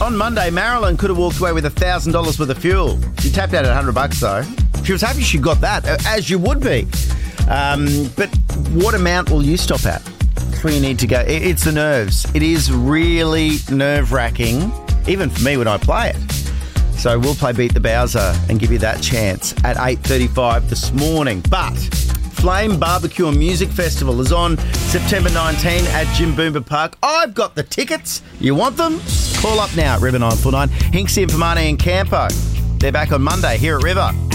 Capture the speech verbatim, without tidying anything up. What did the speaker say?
On Monday, Marilyn could have walked away with one thousand dollars worth of fuel. She tapped out at one hundred bucks though. She was happy she got that, as you would be. Um, but what amount will you stop at? That's where you need to go. It's the nerves. It is really nerve-wracking, even for me when I play it. So we'll play Beat the Bowser and give you that chance at eight thirty-five this morning. But Flame Barbecue and Music Festival is on September nineteenth at Jimboomba Park. I've got the tickets. You want them? Call up now at River nine four nine. Hinksy and Permane and Campo. They're back on Monday here at River.